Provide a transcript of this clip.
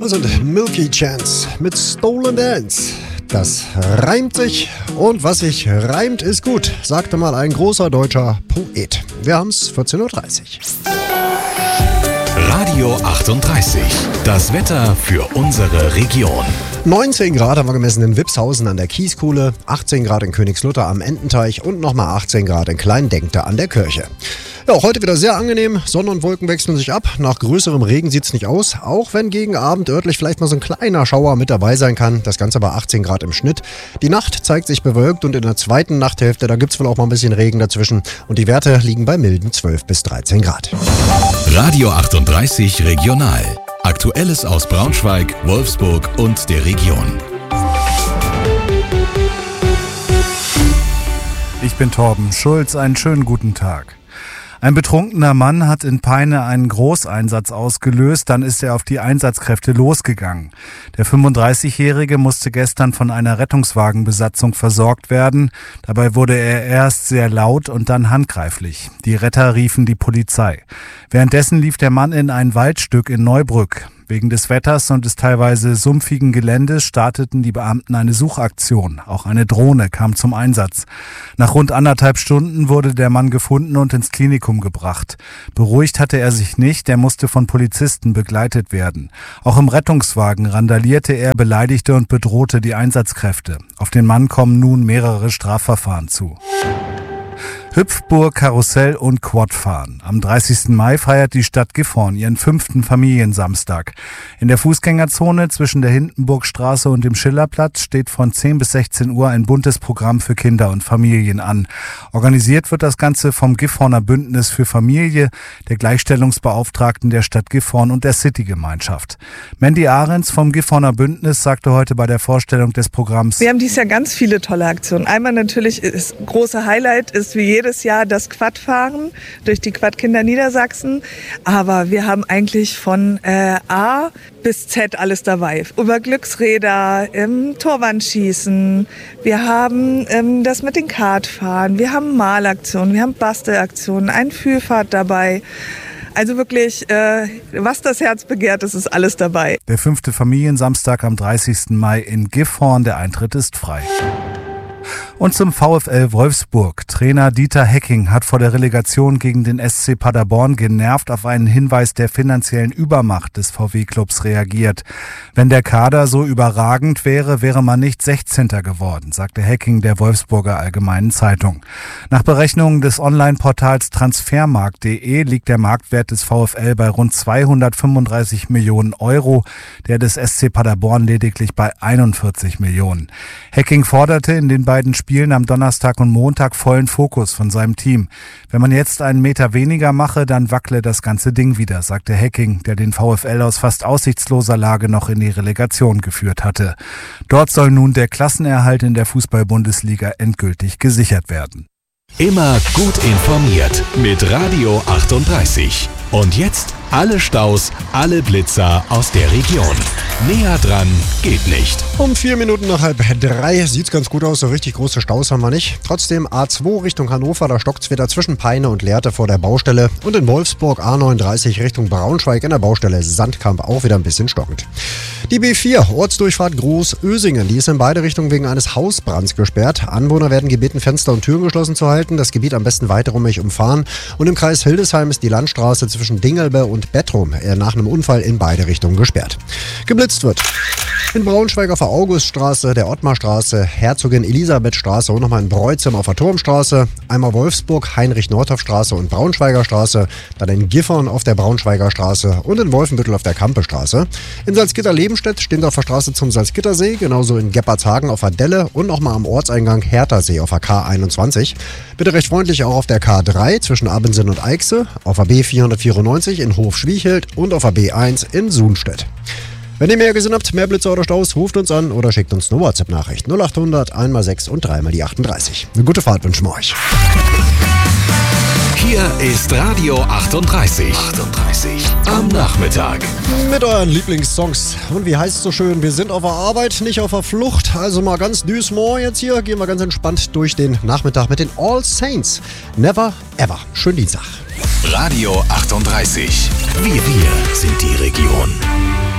Das sind Milky Chance mit Stolen Dance. Das reimt sich und was sich reimt, ist gut, sagte mal ein großer deutscher Poet. Wir haben's 14.30 Uhr. Radio 38, das Wetter für unsere Region. 19 Grad haben wir gemessen in Wipshausen an der Kieskuhle, 18 Grad in Königslutter am Ententeich und nochmal 18 Grad in Kleindenkte an der Kirche. Ja, auch heute wieder sehr angenehm. Sonne und Wolken wechseln sich ab. Nach größerem Regen sieht's nicht aus. Auch wenn gegen Abend örtlich vielleicht mal so ein kleiner Schauer mit dabei sein kann. Das Ganze bei 18 Grad im Schnitt. Die Nacht zeigt sich bewölkt und in der zweiten Nachthälfte, da gibt's wohl auch mal ein bisschen Regen dazwischen. Und die Werte liegen bei milden 12 bis 13 Grad. Radio 38 Regional. Aktuelles aus Braunschweig, Wolfsburg und der Region. Ich bin Torben Schulz. Einen schönen guten Tag. Ein betrunkener Mann hat in Peine einen Großeinsatz ausgelöst, dann ist er auf die Einsatzkräfte losgegangen. Der 35-Jährige musste gestern von einer Rettungswagenbesatzung versorgt werden. Dabei wurde er erst sehr laut und dann handgreiflich. Die Retter riefen die Polizei. Währenddessen lief der Mann in ein Waldstück in Neubrück. Wegen des Wetters und des teilweise sumpfigen Geländes starteten die Beamten eine Suchaktion. Auch eine Drohne kam zum Einsatz. Nach rund 1,5 Stunden wurde der Mann gefunden und ins Klinikum gebracht. Beruhigt hatte er sich nicht, er musste von Polizisten begleitet werden. Auch im Rettungswagen randalierte er, beleidigte und bedrohte die Einsatzkräfte. Auf den Mann kommen nun mehrere Strafverfahren zu. Hüpfburg, Karussell und Quadfahren. Am 30. Mai feiert die Stadt Gifhorn ihren 5. Familiensamstag. In der Fußgängerzone zwischen der Hindenburgstraße und dem Schillerplatz steht von 10 bis 16 Uhr ein buntes Programm für Kinder und Familien an. Organisiert wird das Ganze vom Gifhorner Bündnis für Familie, der Gleichstellungsbeauftragten der Stadt Gifhorn und der City-Gemeinschaft. Mandy Ahrens vom Gifhorner Bündnis sagte heute bei der Vorstellung des Programms: Wir haben dieses Jahr ganz viele tolle Aktionen. Einmal natürlich ist große Highlight ist wie jedes Jahr das Quadfahren durch die Quadkinder Niedersachsen. Aber wir haben eigentlich von A bis Z alles dabei. Über Glücksräder, Torwandschießen, wir haben das mit den Kartfahren, wir haben Malaktionen, wir haben Bastelaktionen, ein Fühlfahrt dabei. Also wirklich, was das Herz begehrt, das ist alles dabei. Der 5. Familiensamstag am 30. Mai in Gifhorn, der Eintritt ist frei. Und zum VfL Wolfsburg. Trainer Dieter Hecking hat vor der Relegation gegen den SC Paderborn genervt auf einen Hinweis der finanziellen Übermacht des VW-Clubs reagiert. Wenn der Kader so überragend wäre, wäre man nicht 16. geworden, sagte Hecking der Wolfsburger Allgemeinen Zeitung. Nach Berechnungen des Online-Portals transfermarkt.de liegt der Marktwert des VfL bei rund 235 Millionen Euro, der des SC Paderborn lediglich bei 41 Millionen. Hecking forderte in den beiden Spielen am Donnerstag und Montag vollen Fokus von seinem Team. Wenn man jetzt einen Meter weniger mache, dann wackele das ganze Ding wieder, sagte Hecking, der den VfL aus fast aussichtsloser Lage noch in die Relegation geführt hatte. Dort soll nun der Klassenerhalt in der Fußball-Bundesliga endgültig gesichert werden. Immer gut informiert mit Radio 38. Und jetzt alle Staus, alle Blitzer aus der Region. Näher dran geht nicht. Um 4 Minuten nach 2:30 sieht's ganz gut aus. So richtig große Staus haben wir nicht. Trotzdem A2 Richtung Hannover, da stockt's wieder zwischen Peine und Lehrte vor der Baustelle. Und in Wolfsburg A39 Richtung Braunschweig in der Baustelle Sandkamp auch wieder ein bisschen stockend. Die B4 Ortsdurchfahrt Großösingen, die ist in beide Richtungen wegen eines Hausbrands gesperrt. Anwohner werden gebeten, Fenster und Türen geschlossen zu halten. Das Gebiet am besten weiterumweg umfahren. Und im Kreis Hildesheim ist die Landstraße zwischen Dingelbe und Bettrum nach einem Unfall in beide Richtungen gesperrt. Geblitzt wird in Braunschweig auf der Auguststraße, der Ottmarstraße, Herzogin Elisabethstraße und nochmal in Breuzem auf der Turmstraße. Einmal Wolfsburg, Heinrich-Nordhoff-Straße und Braunschweiger Straße. Dann in Gifhorn auf der Braunschweiger Straße und in Wolfenbüttel auf der Kampestraße. In Salzgitter-Lebenstedt stehen auf der Straße zum Salzgittersee, genauso in Geppardshagen auf der Delle und nochmal am Ortseingang Herthasee auf der K21. Bitte recht freundlich auch auf der K3 zwischen Abensen und Eichse, auf der B494 in Hof-Schwiechelt und auf der B1 in Sunstedt. Wenn ihr mehr gesehen habt, mehr Blitzer oder Staus, ruft uns an oder schickt uns eine WhatsApp-Nachricht. 0800 1x6 und 3x38. Eine gute Fahrt wünschen wir euch. Hier ist Radio 38. Am Nachmittag. Mit euren Lieblingssongs. Und wie heißt es so schön, wir sind auf der Arbeit, nicht auf der Flucht. Also mal ganz doucement jetzt hier. Gehen wir ganz entspannt durch den Nachmittag mit den All Saints. Never ever. Schönen Dienstag. Radio 38. Wir sind die